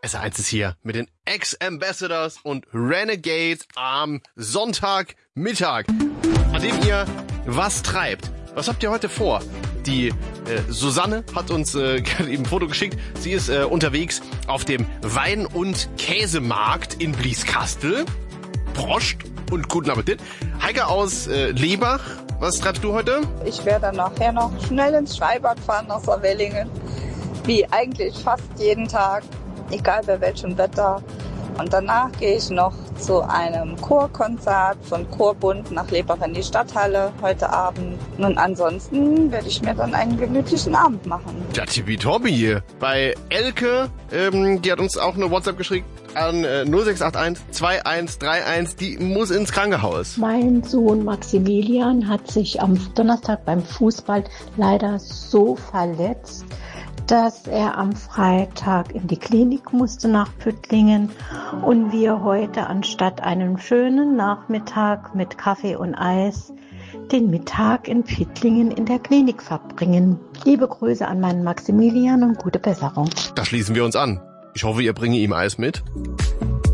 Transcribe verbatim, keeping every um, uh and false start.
S eins ist hier mit den Ex-Ambassadors und Renegades am Sonntagmittag, an dem ihr was treibt. Was habt ihr heute vor? Die äh, Susanne hat uns äh, gerade eben ein Foto geschickt. Sie ist äh, unterwegs auf dem Wein- und Käsemarkt in Blieskastel. Prost und guten Appetit. Heike aus äh, Lebach, was treibst du heute? Ich werde nachher noch schnell ins Schweibad fahren nach Saarwellingen. Wie eigentlich fast jeden Tag, egal bei welchem Wetter. Und danach gehe ich noch zu einem Chorkonzert von Chorbund nach Lebach in die Stadthalle heute Abend. Und ansonsten werde ich mir dann einen gemütlichen Abend machen. Ja, tippitoppi. Bei Elke, ähm, die hat uns auch eine WhatsApp geschickt an äh, null sechs acht eins zwei eins drei eins. Die muss ins Krankenhaus. Mein Sohn Maximilian hat sich am Donnerstag beim Fußball leider so verletzt, dass er am Freitag in die Klinik musste nach Püttlingen und wir heute anstatt einen schönen Nachmittag mit Kaffee und Eis den Mittag in Püttlingen in der Klinik verbringen. Liebe Grüße an meinen Maximilian und gute Besserung. Da schließen wir uns an. Ich hoffe, ihr bringt ihm Eis mit.